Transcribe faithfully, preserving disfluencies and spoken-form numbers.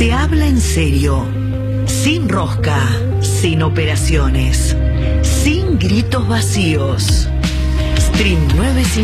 Se habla en serio, sin rosca, sin operaciones, sin gritos vacíos. Stream novecientos cincuenta